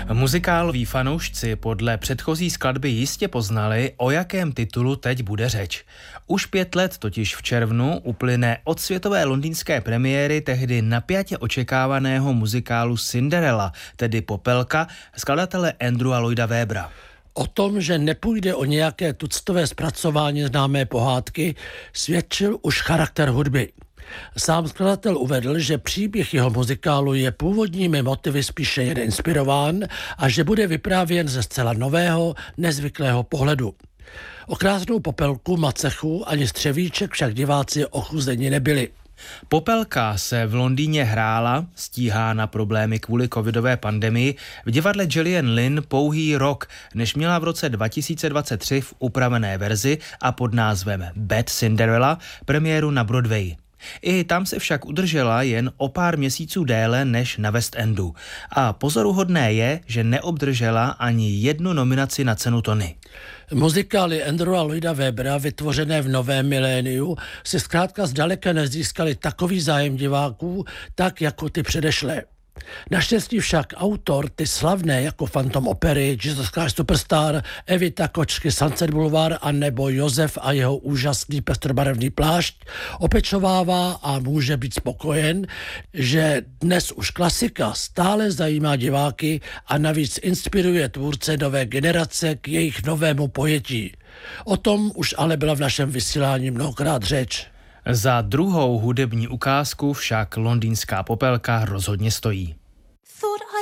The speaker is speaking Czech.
Muzikáloví fanoušci podle předchozí skladby jistě poznali, o jakém titulu teď bude řeč. Už 5 let totiž v červnu uplyne od světové londýnské premiéry tehdy napjatě očekávaného muzikálu Cinderella, tedy Popelka, skladatele Andrewa Lloyda Webbera. O tom, že nepůjde o nějaké tuctové zpracování známé pohádky, svědčil už charakter hudby. Sám skladatel uvedl, že příběh jeho muzikálu je původními motivy spíše jen inspirován a že bude vyprávěn ze zcela nového, nezvyklého pohledu. O krásnou Popelku, macechu ani střevíček však diváci ochuzeni nebyli. Popelka se v Londýně hrála, stíhána problémy kvůli covidové pandemii, v divadle Gillian Lynn pouhý rok, než měla v roce 2023 v upravené verzi a pod názvem Bad Cinderella premiéru na Broadway. I tam se však udržela jen o pár měsíců déle než na West Endu. A pozoruhodné je, že neobdržela ani jednu nominaci na cenu Tony. Muzikály Andrewa Lloyda Webbera vytvořené v novém miléniu si zkrátka zdaleka nezískaly takový zájem diváků, tak jako ty předešlé. Naštěstí však autor ty slavné jako Phantom opery, Jesus Christ Superstar, Evita Kočky, Sunset Boulevard a nebo Josef a jeho úžasný pestrobarevný plášť opečovává a může být spokojen, že dnes už klasika stále zajímá diváky a navíc inspiruje tvůrce nové generace k jejich novému pojetí. O tom už ale byla v našem vysílání mnohokrát řeč. Za druhou hudební ukázku však londýnská Popelka rozhodně stojí.